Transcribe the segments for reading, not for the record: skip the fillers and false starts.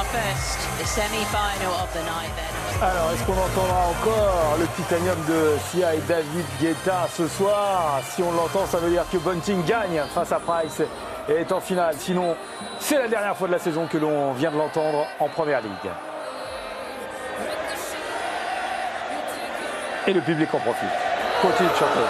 Starfest, the semi-final of the night then. Alors, est-ce qu'on entendra encore le titanium de Sia et David Guetta ce soir? Si on l'entend, ça veut dire que Bunting gagne face à Price et est en finale. Sinon, c'est la dernière fois de la saison que l'on vient de l'entendre en Première Ligue. Et le public en profite. Continue de chanter.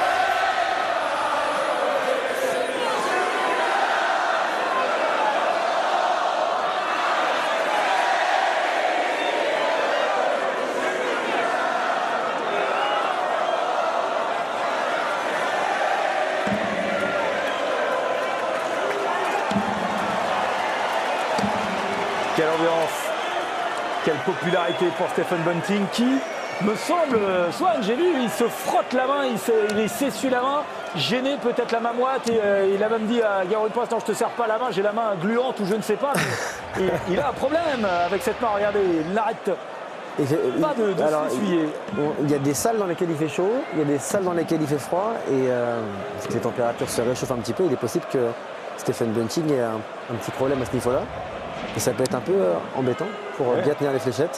Quelle ambiance, quelle popularité pour Stephen Bunting qui, me semble, Swan, j'ai vu, il se frotte la main, il s'essuie la main, gêné peut-être la main moite, et il a même dit à Gary Price, non je te serre pas la main, j'ai la main gluante ou je ne sais pas. Et il a un problème avec cette main, regardez, il n'arrête pas de s'essuyer. Il y a des salles dans lesquelles il fait chaud, il y a des salles dans lesquelles il fait froid, et que les températures se réchauffent un petit peu, il est possible que Stephen Bunting ait un petit problème à ce niveau-là. Et ça peut être un peu embêtant pour bien tenir les fléchettes.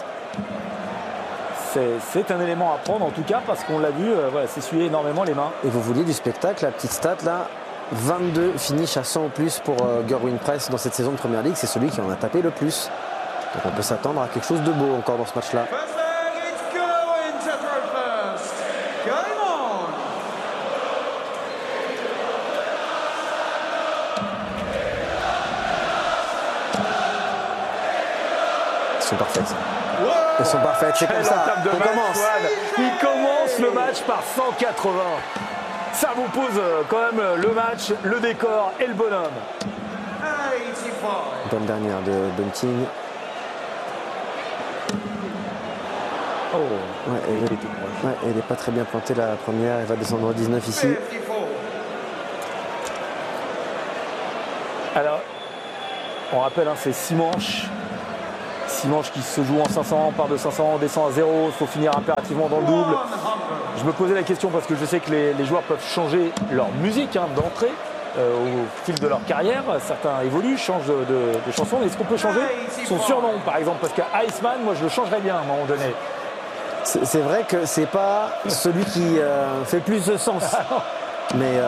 C'est un élément à prendre en tout cas parce qu'on l'a vu voilà, s'essuyer énormément les mains. Et vous vouliez du spectacle, la petite stat là, 22 finishes à 100 ou plus pour Gerwin Price dans cette saison de Première Ligue, c'est celui qui en a tapé le plus. Donc on peut s'attendre à quelque chose de beau encore dans ce match-là. Elles sont parfaites. Elles sont parfaites, c'est comme ça. On commence. Il commence le match par 180. Ça vous pose quand même le match, le décor et le bonhomme. Bonne dernière de Bunting. Oh, Ouais, elle n'est pas très bien plantée la première. Elle va descendre au 19 ici. Alors, on rappelle, hein, c'est 6 manches. 6 manches qui se jouent en 500, on part de 500, on descend à 0, il faut finir impérativement dans le double. Je me posais la question parce que je sais que les joueurs peuvent changer leur musique d'entrée au fil de leur carrière. Certains évoluent, changent de chanson. Est-ce qu'on peut changer son surnom par exemple? Parce qu'à Iceman, moi je le changerais bien à un moment donné. C'est vrai que c'est pas celui qui fait plus de sens. Mais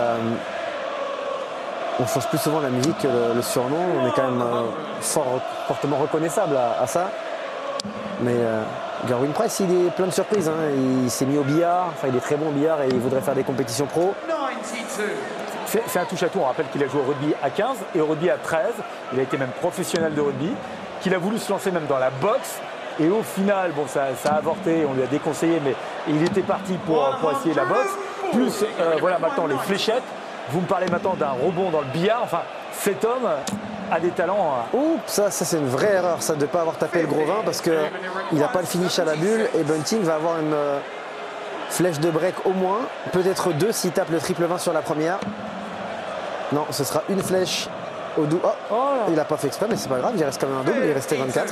on change plus souvent la musique que le surnom. On est quand même fortement reconnaissable à ça. Mais Gerwin Price, il est plein de surprises. Il s'est mis au billard. Enfin, il est très bon au billard et il voudrait faire des compétitions pro. C'est un touche-à-tout. On rappelle qu'il a joué au rugby à 15 et au rugby à 13. Il a été même professionnel de rugby. Qu'il a voulu se lancer même dans la boxe. Et au final, bon, ça a avorté. On lui a déconseillé, mais il était parti pour essayer la boxe. Plus, voilà, maintenant les fléchettes. Vous me parlez maintenant d'un rebond dans le billard. Enfin, cet homme a des talents. Oups, ça c'est une vraie erreur, ça, de ne pas avoir tapé le gros vin parce qu'il n'a pas le finish à la bulle et Bunting va avoir une flèche de break au moins, peut-être 2 s'il tape le triple 20 sur la première. Non, ce sera une flèche au double. Oh, il n'a pas fait exprès, mais c'est pas grave, il reste quand même un double, il restait 24.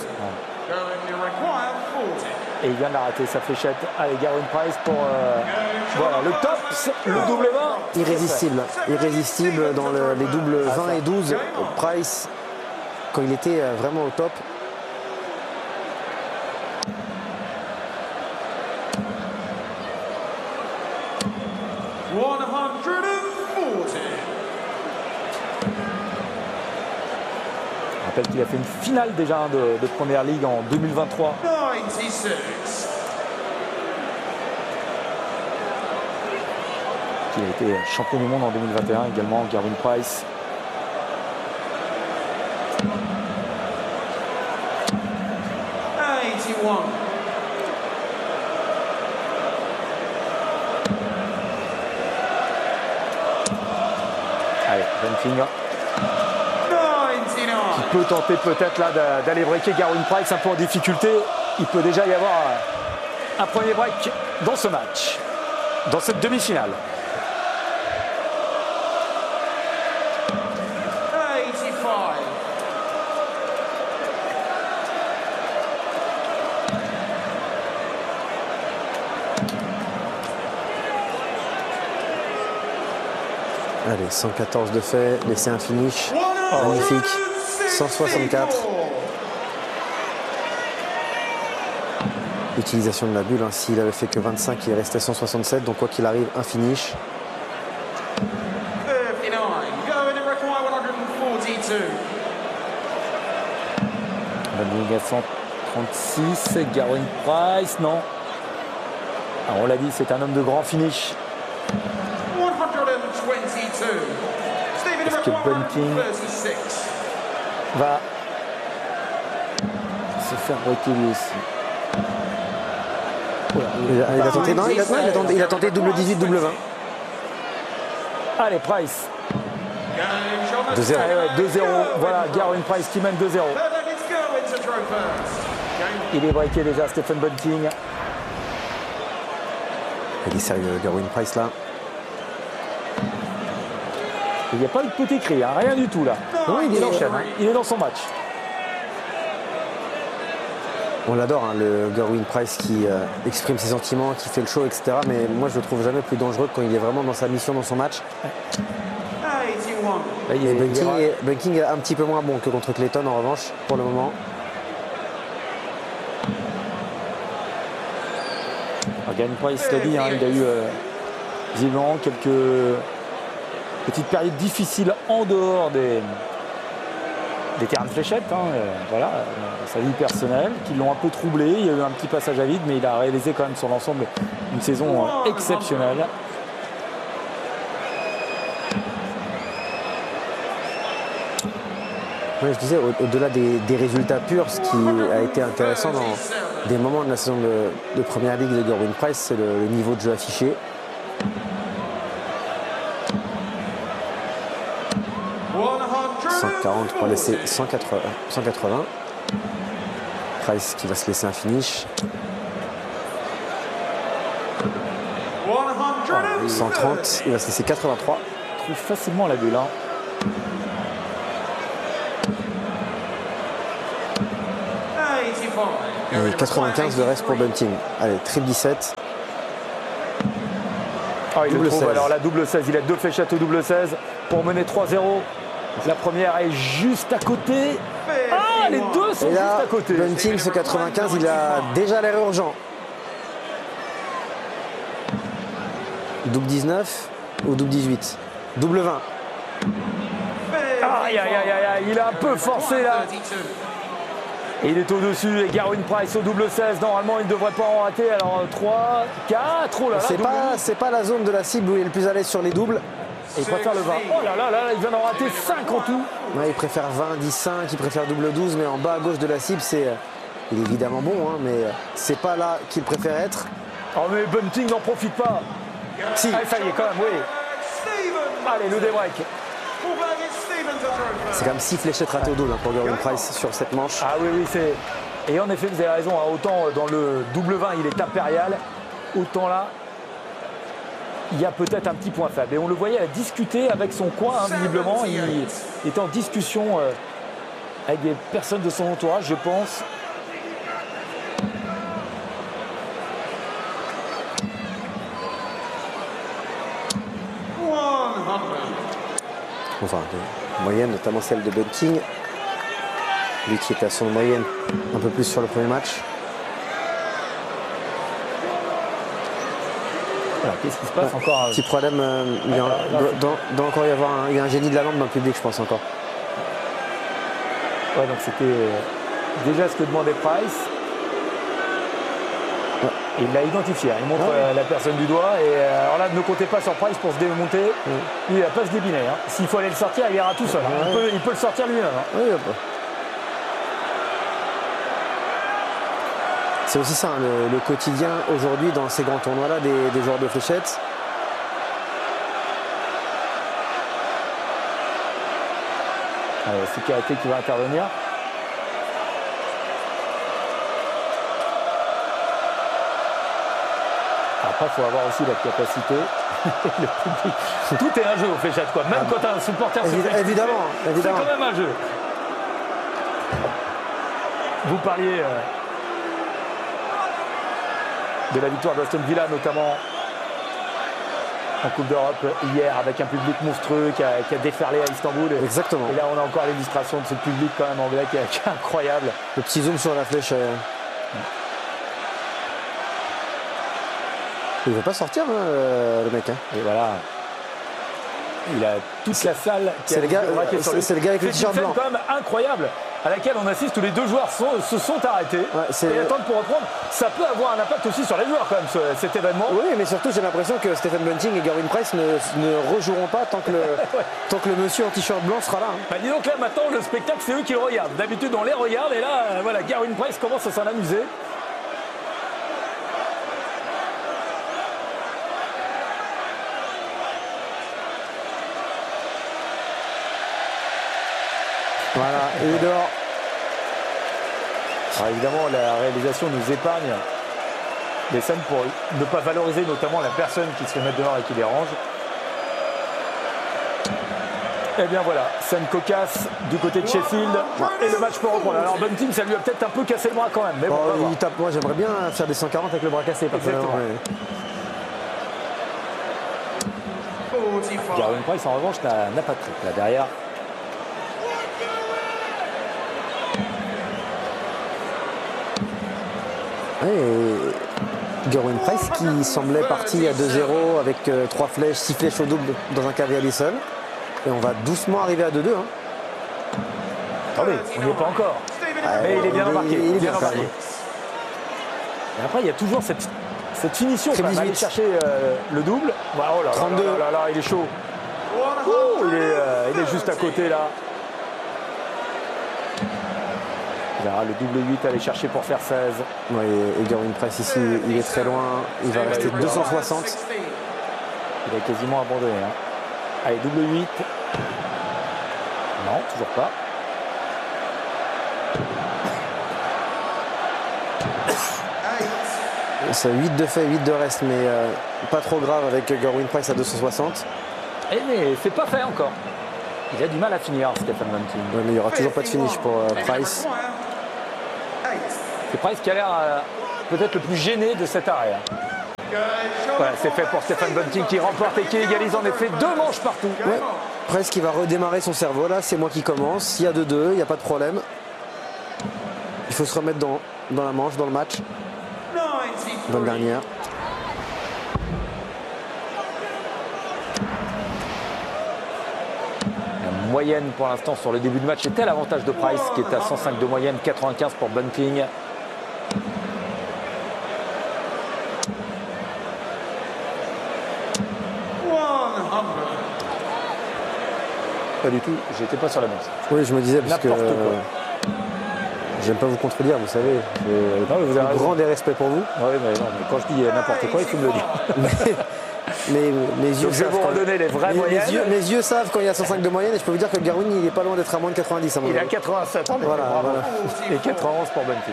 Et il vient de la rater, sa fléchette avec Gerwin Price pour voilà, le top, le double 20. Irrésistible dans les doubles 20 et 12. Price, quand il était vraiment au top. Je rappelle qu'il a fait une finale déjà de Première Ligue en 2023. Il a été champion du monde en 2021 également, Gerwin Price. Allez, Bunting. Qui peut tenter peut-être là d'aller breaker Gerwin Price un peu en difficulté. Il peut déjà y avoir un premier break dans ce match, dans cette demi-finale. Allez, 114 de fait, laisser un finish. Magnifique. 164. l'utilisation de la bulle. Hein. S'il avait fait que 25, il restait 167. Donc quoi qu'il arrive, un finish. 59, going to require 142. Bunting à 136, Gerwyn Price, non. Ah, on l'a dit, c'est un homme de grand finish. 122. Stephen Est-ce que Bunting 136. va se faire breaker lui aussi? Il a tenté, non, il a tenté double 18, double 20. Allez, Price. 2-0. Allez, ouais, 2-0. Voilà, Gerwyn Price qui mène 2-0. Il est breaké déjà, Stephen Bunting. Il est sérieux, Gerwyn Price là. Il n'y a pas eu de petit cri, hein, rien du tout là. Non, Il enchaîne, hein, il est dans son match. On l'adore, hein, le Gerwyn Price qui exprime ses sentiments, qui fait le show, etc. Mais moi, je le trouve jamais plus dangereux quand il est vraiment dans sa mission, dans son match. 81. Là, il Et est- Bunting est un petit peu moins bon que contre Clayton, en revanche, pour le moment. Gerwyn Price l'a dit, hein, il a eu visiblement quelques petites périodes difficiles en dehors des terrains de fléchettes. Hein, voilà, sa vie personnelle, qui l'ont un peu troublé. Il y a eu un petit passage à vide, mais il a réalisé quand même sur l'ensemble une saison exceptionnelle. Ouais, je disais, au-delà des résultats purs, ce qui a été intéressant dans des moments de la saison de Première Ligue de Gerwyn Price, c'est le niveau de jeu affiché. 140 pour laisser 180. Price qui va se laisser un finish. 130, il va se laisser 83. Il trouve facilement la bulle. Hein. Et 95 le reste pour Bunting. Allez, triple 17. Ah, il Double le trouve. 16. Alors la double 16, il a deux fléchettes au double 16 pour mener 3-0. La première est juste à côté. Ah, les deux sont Et juste là, à côté. Bunting, ce 95, il a déjà l'air urgent. Double 19 ou double 18? Double 20. Aïe, aïe, aïe, aïe, aïe, il a un peu forcé là. Et il est au-dessus. Et Gerwyn Price au double 16. Normalement, il ne devrait pas en rater. Alors 3, 4. Oh là là. C'est pas la zone de la cible où il est le plus à l'aise sur les doubles. Et il préfère le 20. Oh là là, là, il vient d'en rater 5 en tout. Ouais, il préfère 20, 10, 5, il préfère double 12, mais en bas à gauche de la cible, il est évidemment bon, hein, mais c'est pas là qu'il préfère être. Oh, mais Bunting n'en profite pas. Si. Ah, ça y est, quand même, oui. Allez, le débreak. C'est quand même 6 fléchettes ratées au double hein, pour Gerwyn Price sur cette manche. Ah oui, oui, c'est. Et en effet, vous avez raison, hein, autant dans le double 20, il est impérial, autant là, il y a peut-être un petit point faible. Et on le voyait à discuter avec son coin, hein, visiblement. Il était en discussion avec des personnes de son entourage, je pense. Enfin, de moyenne, notamment celle de Bunting. Lui qui était à son moyenne un peu plus sur le premier match. Voilà, qu'est-ce qui se passe encore Petit problème, doit encore y avoir il y a un génie de la lampe dans le public, je pense encore. Ouais, donc c'était déjà ce que demandait Price. Et il l'a identifié, hein. Il montre la personne du doigt. Et alors là, ne comptez pas sur Price pour se démonter. Il va pas se débiner. Hein. S'il faut aller le sortir, il ira tout seul. Hein. Il peut le sortir lui-même. Hein. Oui, c'est aussi ça, hein, le quotidien aujourd'hui dans ces grands tournois-là des joueurs de fléchettes. C'est Karaté qui va intervenir. Après, il faut avoir aussi la capacité. Le public. Tout est un jeu aux fléchettes, quoi. Même quand un supporter se fait Évidemment. c'est quand même un jeu. Vous parliez de la victoire d'Aston Villa, notamment en Coupe d'Europe hier, avec un public monstrueux qui a déferlé à Istanbul. Exactement. Et là, on a encore l'illustration de ce public quand même anglais qui est incroyable. Le petit zoom sur la flèche. Il ne veut pas sortir, hein, le mec. Hein. Et voilà. Il a toute la salle qui C'est a le gars, les yeux braqués sur lui. c'est le gars avec le C'est une t-shirt scène blanc. quand même incroyable à laquelle on assiste où les deux joueurs se sont arrêtés et attendent pour reprendre. Ça peut avoir un impact aussi sur les joueurs quand même, cet événement. Oui, mais surtout j'ai l'impression que Stephen Bunting et Gerwin Price ne rejoueront pas tant que le monsieur en t-shirt blanc sera là. Hein. Bah dis donc là maintenant le spectacle c'est eux qui le regardent. D'habitude on les regarde et là voilà, Gerwin Price commence à s'en amuser. Voilà, et il est dehors. Alors évidemment la réalisation nous épargne des scènes pour ne pas valoriser notamment la personne qui se fait mettre dehors et qui dérange. Et bien voilà, scène cocasse du côté de Sheffield et le match peut reprendre. Alors Bunting ça lui a peut-être un peu cassé le bras quand même, mais bon, on va voir. Il tape, moi j'aimerais bien faire des 140 avec le bras cassé personnellement. Exactement. 45. Gerwin Price en revanche n'a pas de truc là derrière. Et Gerwin Price qui semblait parti à 2-0 avec 3 flèches, 6 flèches au double dans un KV Allison. Et on va doucement arriver à 2-2. Hein. Attendez, on n'y est pas encore. Mais il est bien embarqué. Il est bien embarqué. embarqué. Et après, il y a toujours cette finition. Très On va aller 18. chercher le double. Bah, oh là, 32. là, il est chaud. Ouh, il est juste à côté là. Il verra le double 8 aller chercher pour faire 16. Ouais, et Gerwin Price ici, il est très loin. Il va rester 260. Il a quasiment abandonné. Hein. Allez, double 8. Non, toujours pas. C'est 8 de fait, 8 de reste, mais pas trop grave avec Gerwin Price à 260. Eh, mais c'est pas fait encore. Il a du mal à finir, Stephen Bunting. Ouais, mais il n'y aura toujours pas de finish pour Price. C'est Price qui a l'air peut-être le plus gêné de cet arrêt. Voilà, c'est fait pour Stephen Bunting qui remporte et qui égalise en effet 2 manches partout. Ouais. Price qui va redémarrer son cerveau. Là, c'est moi qui commence. Il y a 2-2, il n'y a pas de problème. Il faut se remettre dans la manche, dans le match. Bonne dernière. La moyenne pour l'instant sur le début de match était l'avantage de Price qui est à 105 de moyenne, 95 pour Bunting. Pas du tout, j'étais pas sur la boxe. Oui, je me disais, parce que N'importe quoi. j'aime pas vous contredire, vous savez. J'ai Non, mais vous avez raison. grand des respects pour vous. Oui, mais non, mais quand je dis n'importe quoi, il faut me le dire. Mais mes yeux Donc je vais savent vous quand- redonner les vraies moyennes. mes yeux savent quand il y a 105 de moyenne et je peux vous dire que Gerwin il est pas loin d'être à moins de 90 à mon Il est à avis. 87 ans, Voilà, bravo. voilà. Et 91 pour Bunting.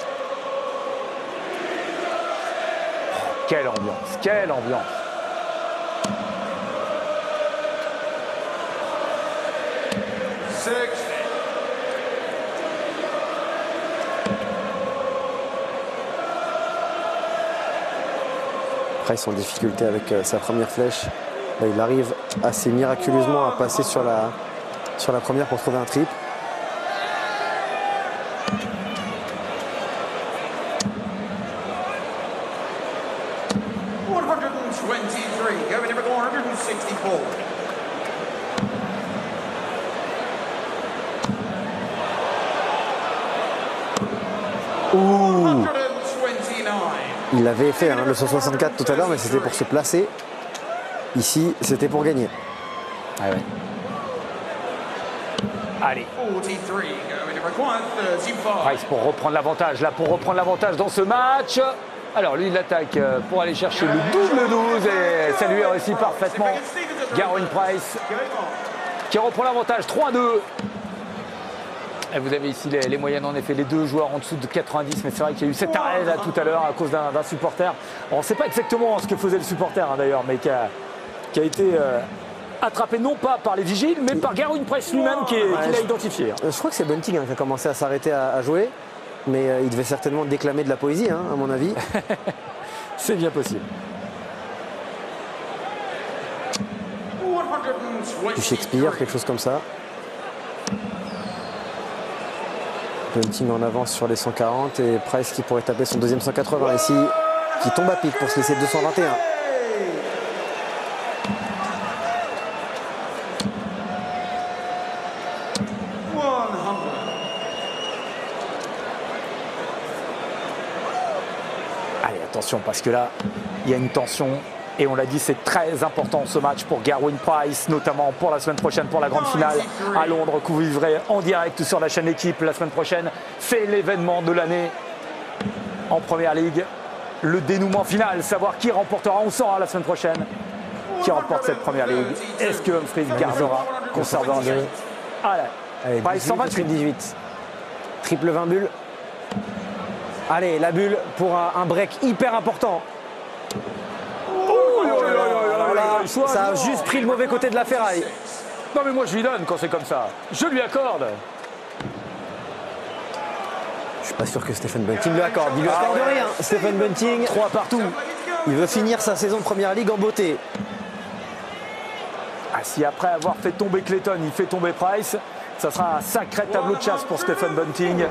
Quelle ambiance, quelle ambiance. Price en difficulté avec sa première flèche. Là, il arrive assez miraculeusement à passer sur la première pour trouver un triple. Going to 164. Ouh, 129. il avait fait hein, le 164 tout à l'heure, mais c'était pour se placer. Ici, c'était pour gagner. Ah ouais. Allez, 43. Going to require 35. Price pour reprendre l'avantage, là pour reprendre l'avantage dans ce match. Alors lui il attaque pour aller chercher le double 12 et ça lui réussit parfaitement. Gerwin Price qui reprend l'avantage 3-2. Et vous avez ici les moyennes en effet, les deux joueurs en dessous de 90, mais c'est vrai qu'il y a eu cet arrêt là tout à l'heure à cause d'un supporter. On ne sait pas exactement ce que faisait le supporter hein, d'ailleurs, mais qui a été attrapé non pas par les vigiles, mais par Gerwin Price lui-même qui l'a identifié. Je crois que c'est Bunting hein, qui a commencé à s'arrêter à jouer, mais il devait certainement déclamer de la poésie, hein, à mon avis. C'est bien possible. Du Shakespeare, quelque chose comme ça. Bunting en avance sur les 140 et Price qui pourrait taper son deuxième 180 ici. qui tombe à pic pour se laisser 221. Allez, attention, parce que là, il y a une tension. Et on l'a dit, c'est très important ce match pour Gerwyn Price, notamment pour la semaine prochaine, pour la grande finale à Londres, que vous vivrez en direct sur la chaîne Équipe la semaine prochaine. C'est l'événement de l'année en Première Ligue. Le dénouement final, savoir qui remportera, on saura la semaine prochaine qui remporte cette Première Ligue. Est-ce que Humphries gardera, conservera le... Allez, Price 128. 18. Triple 20 bulles. Allez, la bulle pour un break hyper important. Là, ça a juste pris le mauvais côté de la ferraille. Non mais moi je lui donne quand c'est comme ça. Je lui accorde. Je suis pas sûr que Stephen Bunting lui accorde. Il lui accorde rien. Stephen Bunting, 3 partout. il veut finir sa saison de Première Ligue en beauté. Ah, si après avoir fait tomber Clayton, il fait tomber Price, ça sera un sacré tableau de chasse pour Stephen Bunting.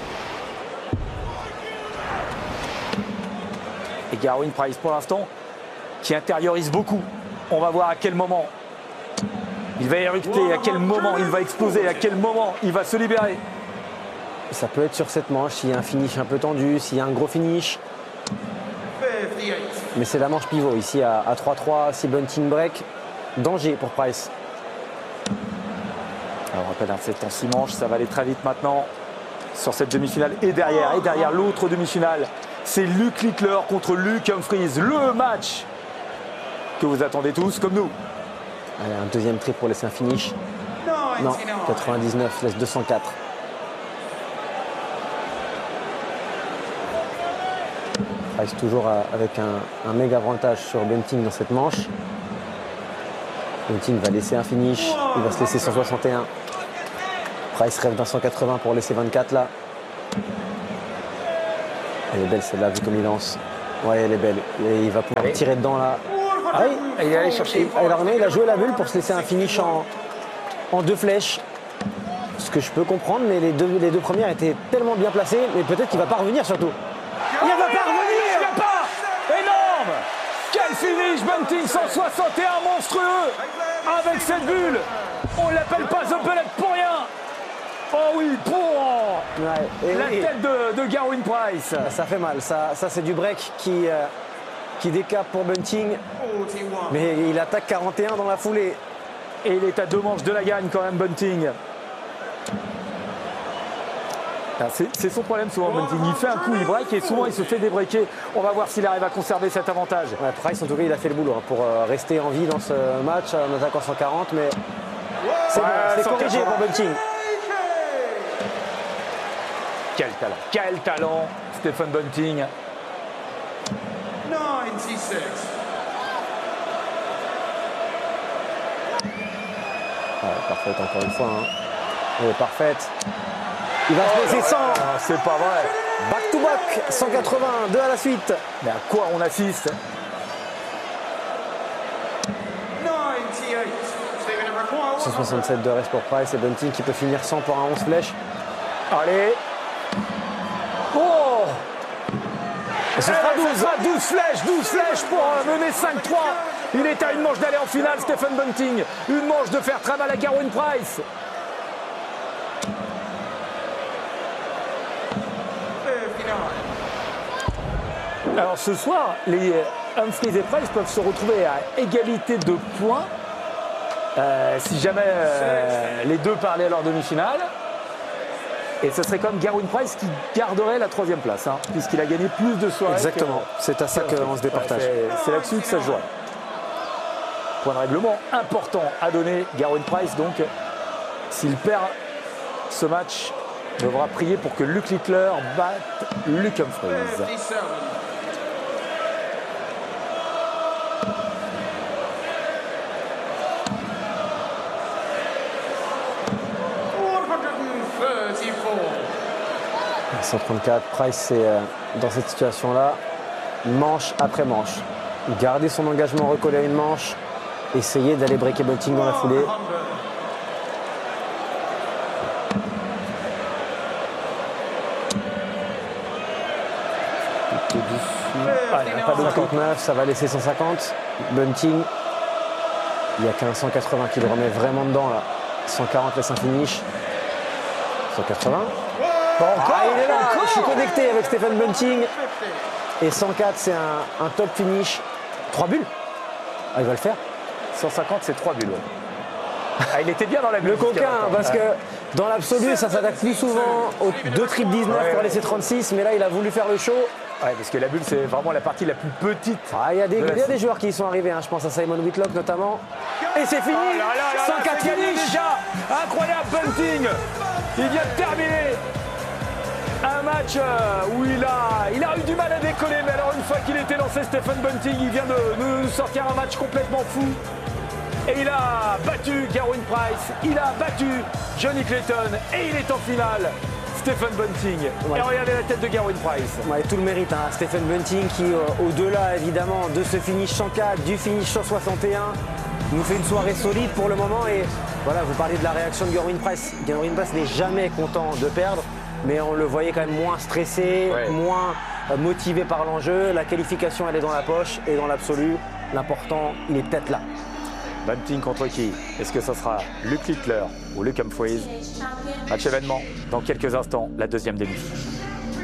Et Gerwyn Price pour l'instant qui intériorise beaucoup. On va voir à quel moment il va éructer, à quel moment il va exploser, à quel moment il va se libérer. Ça peut être sur cette manche, s'il y a un finish un peu tendu, s'il y a un gros finish. 58. Mais c'est la manche pivot ici à 3-3, si Bunting break, danger pour Price. Alors, on rappelle, hein, c'est en 6 manches, ça va aller très vite maintenant sur cette demi-finale. Et derrière l'autre demi-finale, c'est Luke Littler contre Luke Humphries. Le match que vous attendez tous, comme nous. Allez, un deuxième trip pour laisser un finish. Non, 99, laisse 204. Price toujours avec un méga avantage sur Bunting dans cette manche. Bunting va laisser un finish, il va se laisser 161. Price rêve d'un 180 pour laisser 24 là. Elle est belle celle-là, vu comme il lance. Ouais, elle est belle. Et il va pouvoir tirer dedans là. Ah oui, Il est allé chercher. il a joué la bulle pour se laisser un finish en 2 flèches. Ce que je peux comprendre, mais les deux premières étaient tellement bien placées, mais peut-être qu'il ne va pas revenir surtout. Il ne va pas revenir. Il n'y a pas. Énorme. Quel finish, Bunting 161, monstrueux. Avec cette bulle. On ne l'appelle pas The Bullet pour rien. Oh oui, pour la tête de Gerwyn Price. Ça fait mal, ça c'est du break qui décape pour Bunting, 41. mais il attaque 41 dans la foulée. Et il est à 2 manches de la gagne quand même, Bunting. Ah, c'est son problème souvent, Bunting. Il fait un coup, il break et souvent il se fait débreaker. On va voir s'il arrive à conserver cet avantage. Ouais, Price en tout cas il a fait le boulot hein, pour rester en vie dans ce match en attaquant 140, mais c'est bon, c'est 180. corrigé pour Bunting. Quel talent, Stephen Bunting. 96. Ouais, parfaite encore une fois. Hein. Elle est parfaite. Il va se laisser 100. Ah, c'est pas vrai. Back to back, 180, 2 à la suite. Mais à quoi on assiste? 98. Stephen requires 167 de reste pour Price et Bunting qui peut finir 100 pour un 11 flèches. Allez. Oh. Et ce sera 12. Ça sera 12 flèches pour mener 5-3. Il est à une manche d'aller en finale, Stephen Bunting. Une manche de faire très mal à Gerwyn Price. 59. Alors ce soir, les Humphries et Price peuvent se retrouver à égalité de points si jamais les deux parlaient à leur demi-finale. Et ce serait comme Gerwyn Price qui garderait la 3e place, hein, puisqu'il a gagné plus de soirées. Exactement, c'est à ça qu'on se départage. C'est là-dessus que ça se joue. Point de règlement important à donner, Gerwyn Price. Donc, s'il perd ce match, devra prier pour que Luke Littler batte Luke Humphries. 57. $134. 134, Price c'est dans cette situation-là, manche après manche. Garder son engagement, recoller à une manche, essayer d'aller breaker Bunting dans la foulée. 100. Ah, il n'y a pas d'autre. 59, ça va laisser 150. Bunting, il n'y a qu'un 180 qui le remet vraiment dedans là. 140 laisse un finish. 180. Encore, Il est là, encore. je suis connecté avec Stephen Bunting. Et 104, c'est un top finish. 3 bulles. Ah, il va le faire. 150, c'est 3 bulles. Ouais. Ah, il était bien dans la bulle. Le coquin, parce Ouais. que dans l'absolu, ça s'attaque plus souvent aux 2 triples 19 pour laisser 36, mais là, il a voulu faire le show. Ouais, parce que la bulle, c'est vraiment la partie la plus petite. Il y a de la des joueurs qui y sont arrivés, hein. Je pense à Simon Whitlock notamment. Et c'est fini. Oh là là là là, 104 c'est gagné finish. déjà. Incroyable Bunting. Il vient de terminer un match où il a eu du mal à décoller. Mais alors une fois qu'il était lancé, Stephen Bunting, il vient de nous sortir un match complètement fou. Et il a battu Gerwyn Price, il a battu Johnny Clayton et il est en finale. Stephen Bunting. Ouais. Et regardez la tête de Gerwyn Price. Ouais, tout le mérite, hein. Stephen Bunting qui, au-delà évidemment de ce finish 104, du finish 161, nous fait une soirée solide pour le moment. Et voilà, vous parlez de la réaction de Gerwyn Price. Gerwyn Price n'est jamais content de perdre, mais on le voyait quand même moins stressé, Ouais. moins motivé par l'enjeu. La qualification, elle est dans la poche et dans l'absolu, l'important, il est peut-être là. Bunting contre qui? Est-ce que ça sera Luke Littler ou Luke Humphries? Match événement dans quelques instants, la deuxième demi-finale.